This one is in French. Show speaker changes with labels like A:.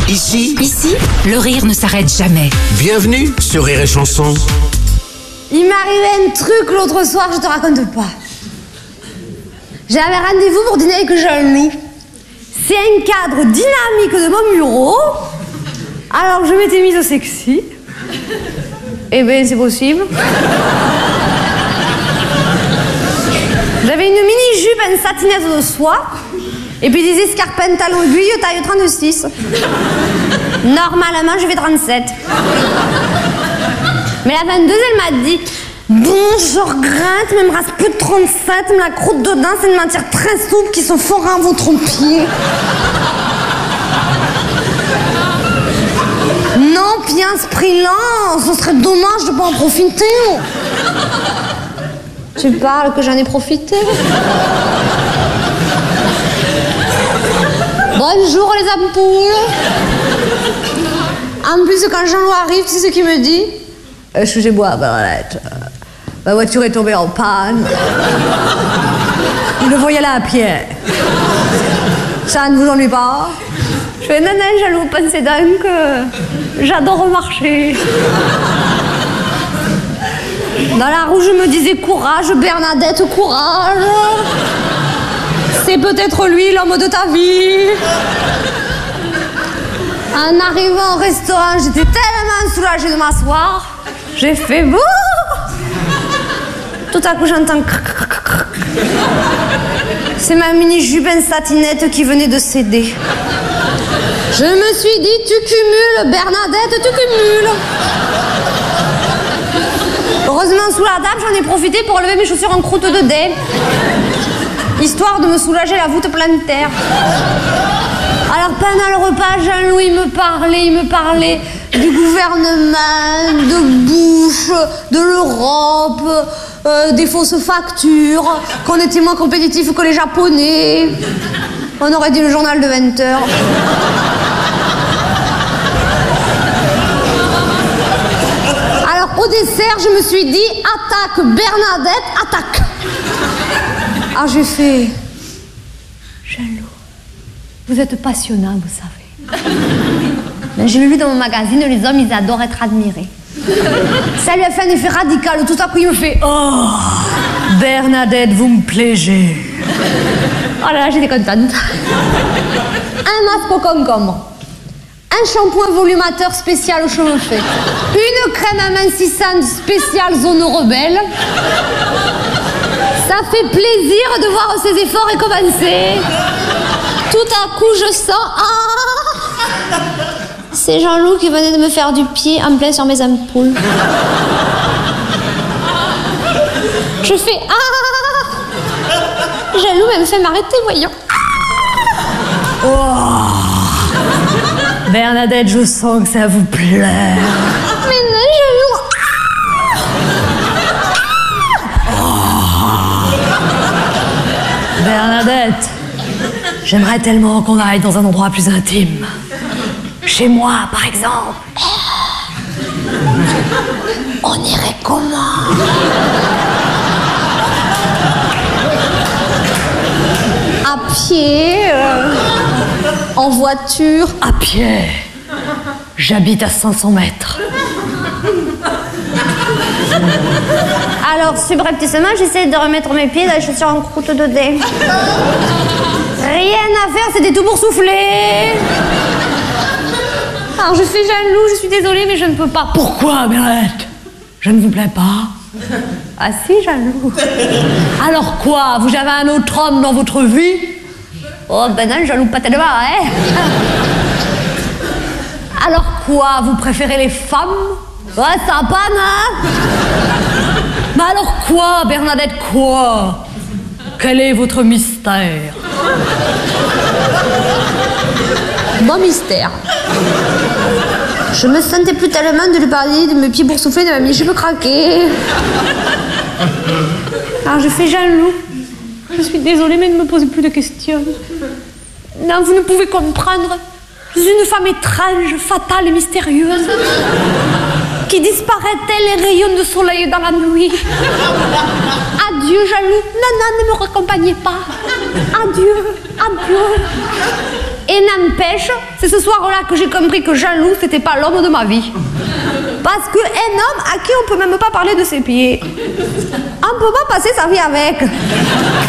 A: Ici,
B: le rire ne s'arrête jamais.
A: Bienvenue sur Rire et Chanson.
C: Il m'est arrivé un truc l'autre soir, je te raconte pas. J'avais rendez-vous pour dîner avec Jean-Loup. C'est un cadre dynamique de mon bureau. Alors je m'étais mise au sexy. Eh ben c'est possible. J'avais une mini-jupe, une satinette de soie. Et puis des escarpins talons aiguilles taille 36. Normalement, je fais 37. Mais la 22, elle m'a dit: bon, je regrette, mais il me reste plus de 37, mais la croûte dedans, c'est une matière très souple qui se fera à votre pied. Non, puis à ce prix-là, ce serait dommage de pas en profiter. Tu parles que j'en ai profité. Bonjour les ampoules. En plus, quand Jean-Loup arrive, tu sais ce qu'il me dit? Excusez-moi, Bernadette. Ma voiture est tombée en panne. Vous devriez aller à pied. Ça ne vous ennuie pas? Je fais: non, Jean-Loup, pensez donc que j'adore marcher. Dans la roue, je me disais: courage, Bernadette, courage. C'est peut-être lui l'homme de ta vie. En arrivant au restaurant, j'étais tellement soulagée de m'asseoir. J'ai fait bouh. Tout à coup, j'entends crac. C'est ma mini-jupe en satinette qui venait de céder. Je me suis dit: tu cumules, Bernadette, tu cumules. Heureusement, sous la table, j'en ai profité pour lever mes chaussures en croûte de dés, histoire de me soulager la voûte plantaire. Alors pendant le repas, Jean-Loup, il me parlait du gouvernement, de Bush, de l'Europe, des fausses factures, qu'on était moins compétitifs que les Japonais. On aurait dit le journal de 20h. Alors au dessert, je me suis dit: attaque, Bernadette, attaque. Alors j'ai fait: Jean-Loup, vous êtes passionnant, vous savez. Mais j'ai lu dans mon magazine, les hommes, ils adorent être admirés. Ça lui a fait un effet radical. Tout à coup, il me fait: oh, Bernadette, vous me plaisez. Oh là là, j'étais contente. Un masque au concombre, un shampoing volumateur spécial aux cheveux faits, une crème amincissante spéciale zone rebelle. Ça fait plaisir de voir ses efforts récompensés. Tout à coup, je sens: ah, c'est Jean-Loup qui venait de me faire du pied en plein sur mes ampoules. Je fais: ah. Jean-Loup, elle me fait m'arrêter, voyons. Oh. Bernadette, je sens que ça vous plaît. Mais non, Jean-Loup. Bernadette, j'aimerais tellement qu'on aille dans un endroit plus intime. Chez moi, par exemple. On irait comment? À pied, en voiture. À pied. J'habite à 500 mètres. Alors, subrepticement, j'essaie de remettre mes pieds dans les chaussures en croûte de dés. Rien à faire, c'était tout pour souffler. Alors, je fais: Jean-Loup, je suis désolée, mais je ne peux pas. Pourquoi, Bernadette? Je ne vous plais pas? Ah si, Jean-Loup. Alors quoi? Vous avez un autre homme dans votre vie? Oh, ben non, Jean-Loup, pas tellement, hein? Alors quoi? Vous préférez les femmes? Ouais, sympa, non? Mais alors quoi, Bernadette, quoi? Quel est votre mystère? Bon mystère. Je me sentais plus tellement de lui parler de mes pieds boursouflés, de ma mini-jupe craquée. Alors je fais: Jean-Loup, je suis désolée, mais ne me posez plus de questions. Non, vous ne pouvez comprendre. Je suis une femme étrange, fatale et mystérieuse, qui disparaît tel les rayons de soleil dans la nuit. Adieu, Jean-Loup. Non, ne me raccompagnez pas. Adieu, adieu. Et n'empêche, c'est ce soir-là que j'ai compris que Jean-Loup, c'était pas l'homme de ma vie. Parce qu'un homme à qui on peut même pas parler de ses pieds, on peut pas passer sa vie avec.